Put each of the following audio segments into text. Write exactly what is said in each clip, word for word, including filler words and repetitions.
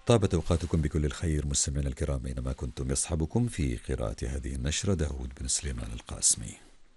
طابت أوقاتكم بكل الخير مستمعينا الكرام أينما كنتم. يصحبكم في قراءة هذه النشرة داود بن سليمان القاسمي.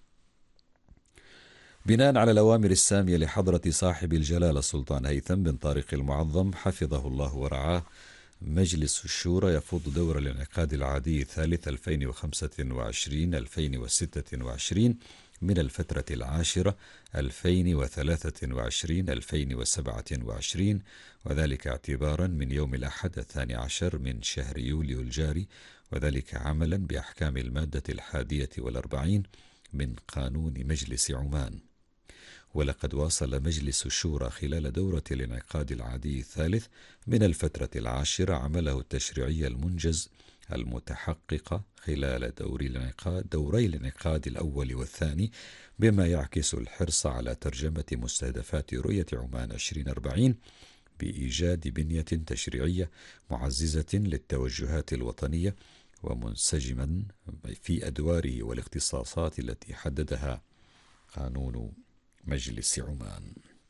بناء على الأوامر السامية لحضرة صاحب الجلالة السلطان هيثم بن طارق المعظم حفظه الله ورعاه، مجلس الشورى يفوض دور الانعقاد العادي الثالث ألفين وخمسة وعشرين ألفين وستة وعشرين من الفترة العاشرة ألفين وثلاثة وعشرين ألفين وسبعة وعشرين، وذلك اعتبارا من يوم الأحد الثاني عشر من شهر يوليو الجاري، وذلك عملا بأحكام المادة الحادية والأربعين من قانون مجلس عمان. ولقد واصل مجلس الشورى خلال دورة الانعقاد العادي الثالث من الفترة العاشرة عمله التشريعي المنجز المتحقق خلال دور الانعقاد دوري الانعقاد الأول والثاني، بما يعكس الحرص على ترجمة مستهدفات رؤية عمان عشرين أربعين بإيجاد بنية تشريعية معززة للتوجهات الوطنية ومنسجما في أدواره والاختصاصات التي حددها قانون مجلس عمان.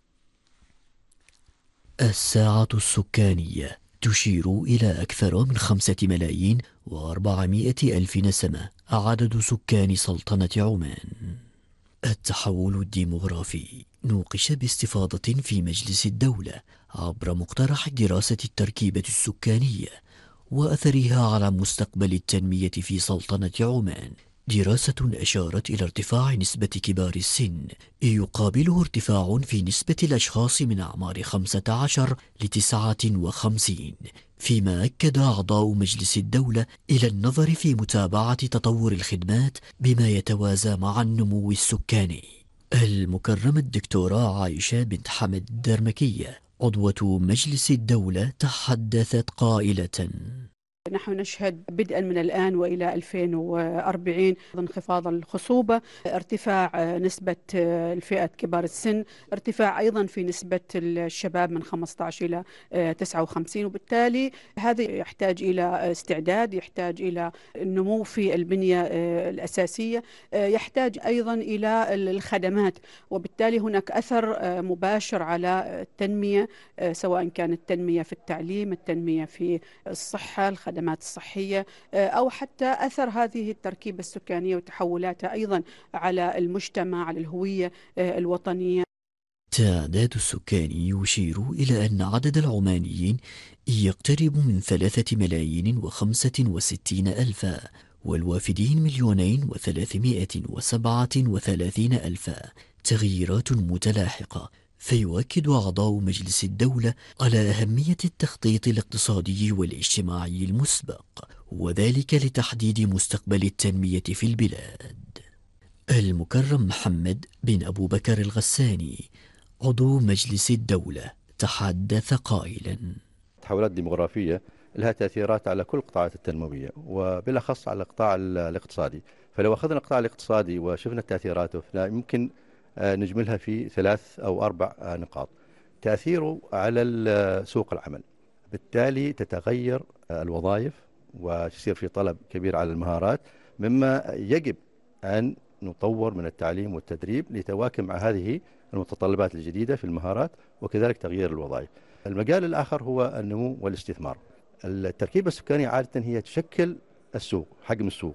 الساعة السكانية تشير إلى أكثر من خمسة ملايين وأربعمائة ألف نسمة عدد سكان سلطنة عمان. التحول الديمغرافي نوقش باستفاضة في مجلس الدولة عبر مقترح دراسة التركيبة السكانية وأثرها على مستقبل التنمية في سلطنة عمان، دراسة أشارت إلى ارتفاع نسبة كبار السن يقابله ارتفاع في نسبة الأشخاص من أعمار خمسة عشر لتسعة وخمسين، فيما أكد أعضاء مجلس الدولة إلى النظر في متابعة تطور الخدمات بما يتوازى مع النمو السكاني. المكرمة الدكتورة عائشة بنت حمد الدرمكية عضوة مجلس الدولة تحدثت قائلة: نحن نشهد بدءا من الآن وإلى ألفين وأربعين انخفاض الخصوبة، ارتفاع نسبة الفئة كبار السن، ارتفاع أيضا في نسبة الشباب من خمسة عشر إلى تسعة وخمسين، وبالتالي هذا يحتاج إلى استعداد، يحتاج إلى النمو في البنية الأساسية، يحتاج أيضا إلى الخدمات، وبالتالي هناك أثر مباشر على التنمية، سواء كانت التنمية في التعليم، التنمية في الصحة، الخدمات الصحية، أو حتى أثر هذه التركيبة السكانية وتحولاتها أيضا على المجتمع، على الهوية الوطنية. التعداد السكاني يشير إلى أن عدد العمانيين يقترب من ثلاثة ملايين وخمسة وستين ألفا، والوافدين مليونين وثلاثمائة وسبعة وثلاثين ألفا، تغييرات متلاحقة. فيؤكد أعضاء مجلس الدولة على أهمية التخطيط الاقتصادي والاجتماعي المسبق، وذلك لتحديد مستقبل التنمية في البلاد. المكرم محمد بن أبو بكر الغساني عضو مجلس الدولة تحدث قائلا: التحولات الديمغرافية لها تأثيرات على كل القطاعات التنموية وبالأخص على القطاع الاقتصادي. فلو أخذنا القطاع الاقتصادي وشفنا تأثيراته يمكن نجملها في ثلاث أو أربع نقاط. تأثيره على سوق العمل، بالتالي تتغير الوظائف ويصير في طلب كبير على المهارات، مما يجب أن نطور من التعليم والتدريب لتواكب مع هذه المتطلبات الجديدة في المهارات وكذلك تغيير الوظائف. المجال الآخر هو النمو والاستثمار. التركيبة السكانية عادة هي تشكل السوق، حجم السوق،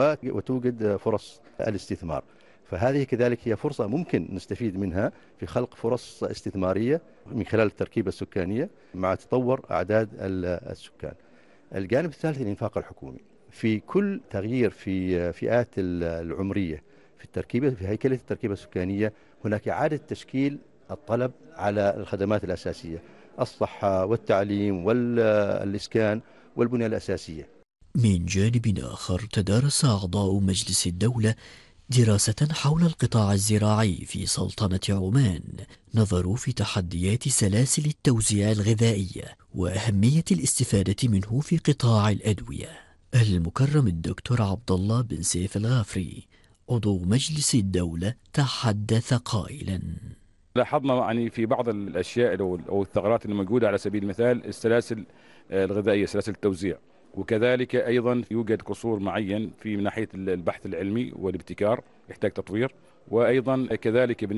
وتوجد فرص الاستثمار، فهذه كذلك هي فرصة ممكن نستفيد منها في خلق فرص استثمارية من خلال التركيبة السكانية مع تطور أعداد السكان. الجانب الثالث الإنفاق الحكومي. في كل تغيير في فئات العمرية في التركيبة في هيكلة التركيبة السكانية هناك إعادة تشكيل الطلب على الخدمات الأساسية، الصحة والتعليم والإسكان والبنية الأساسية. من جانب آخر تدارس أعضاء مجلس الدولة دراسة حول القطاع الزراعي في سلطنة عمان، نظروا في تحديات سلاسل التوزيع الغذائية وأهمية الاستفادة منه في قطاع الأدوية. المكرم الدكتور عبد الله بن سيف الغافري عضو مجلس الدولة تحدث قائلا: لاحظنا يعني في بعض الأشياء أو الثغرات الموجودة، على سبيل المثال السلاسل الغذائية، سلاسل التوزيع، وكذلك أيضا يوجد قصور معين في ناحية البحث العلمي والابتكار يحتاج تطوير، وأيضا كذلك